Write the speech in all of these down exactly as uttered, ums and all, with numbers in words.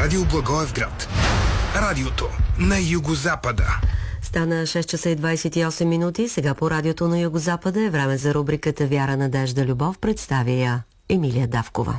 Радио Благоевград. Радиото на Югозапада. Стана шест часа и двадесет и осем минути. Сега по радиото на Югозапада е време за рубриката Вяра, надежда, любов. Представя я Емилия Давкова.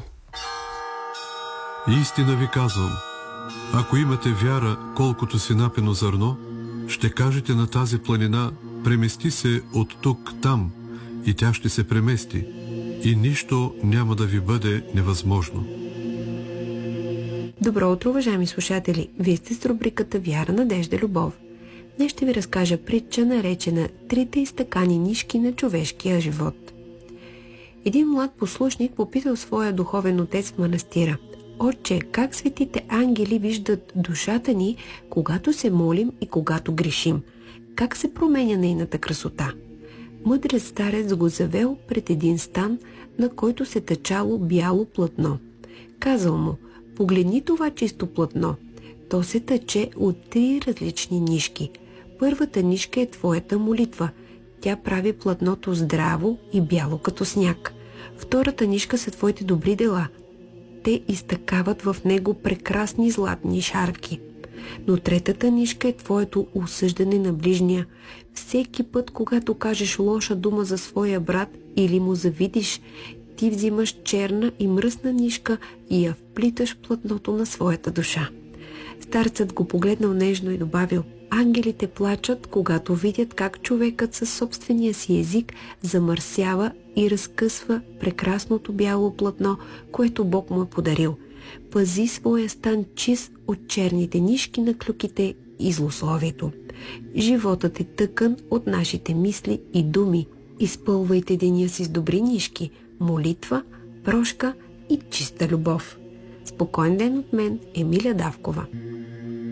Истина ви казвам, ако имате вяра колкото си напено зърно, ще кажете на тази планина: премести се от тук там, и тя ще се премести, и нищо няма да ви бъде невъзможно. Добро утро, уважаеми слушатели! Вие сте с рубриката Вяра, надежда, любов. Днес ще ви разкажа притча, наречена Трите изтъкани нишки на човешкия живот. Един млад послушник попитал своя духовен отец в манастира: „Отче, как светите ангели виждат душата ни, когато се молим и когато грешим? Как се променя нейната красота?“ Мъдрец старец го завел пред един стан, на който се тъчало бяло платно. Казал му: „Погледни това чисто платно. То се тъче от три различни нишки. Първата нишка е твоята молитва. Тя прави платното здраво и бяло като сняг. Втората нишка са твоите добри дела. Те изтъкават в него прекрасни златни шарки. Но третата нишка е твоето осъждане на ближния. Всеки път, когато кажеш лоша дума за своя брат или му завидиш, ти взимаш черна и мръсна нишка и я вплиташ в платното на своята душа.“ Старцът го погледнал нежно и добавил: „Ангелите плачат, когато видят как човекът със собствения си език замърсява и разкъсва прекрасното бяло платно, което Бог му е подарил. Пази своя стан чист от черните нишки на клюките и злословието. Животът е тъкан от нашите мисли и думи. Изпълвайте деня си с добри нишки, молитва, прошка и чиста любов.“ Спокоен ден от мен, Емилия Давкова.